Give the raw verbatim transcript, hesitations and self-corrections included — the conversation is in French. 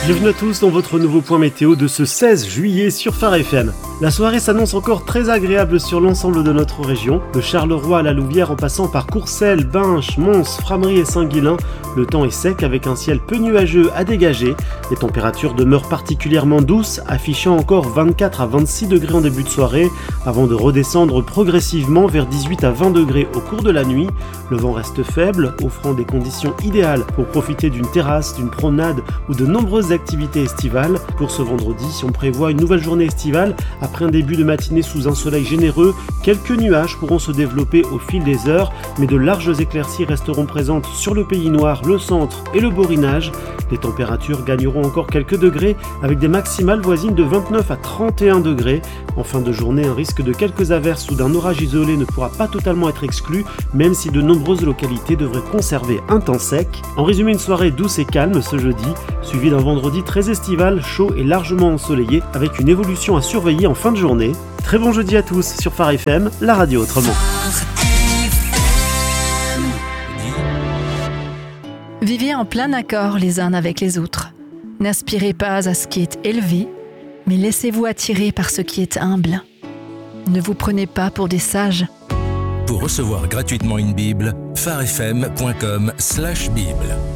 Bienvenue à tous dans votre nouveau point météo de ce seize juillet sur Phare F M. La soirée s'annonce encore très agréable sur l'ensemble de notre région. De Charleroi à la Louvière en passant par Courcelles, Binche, Mons, Frameries et Saint-Guilain, le temps est sec avec un ciel peu nuageux à dégager. Les températures demeurent particulièrement douces, affichant encore vingt-quatre à vingt-six degrés en début de soirée, avant de redescendre progressivement vers dix-huit à vingt degrés au cours de la nuit. Le vent reste faible, offrant des conditions idéales pour profiter d'une terrasse, d'une promenade ou de nombreuses activités estivales. Pour ce vendredi, si on prévoit une nouvelle journée estivale, après un début de matinée sous un soleil généreux, quelques nuages pourront se développer au fil des heures, mais de larges éclaircies resteront présentes sur le Pays Noir, le centre et le Borinage. Les températures gagneront encore quelques degrés avec des maximales voisines de vingt-neuf à trente et un degrés. En fin de journée, un risque de quelques averses ou d'un orage isolé ne pourra pas totalement être exclu, même si de nombreuses localités devraient conserver un temps sec. En résumé, une soirée douce et calme ce jeudi, suivie d'un vendredi très estival, chaud et largement ensoleillé, avec une évolution à surveiller en fin de journée. Très bon jeudi à tous sur Phare F M, la radio autrement. Vivez en plein accord les uns avec les autres. N'aspirez pas à ce qui est élevé, mais laissez-vous attirer par ce qui est humble. Ne vous prenez pas pour des sages. Pour recevoir gratuitement une Bible, pharefm point com slash Bible.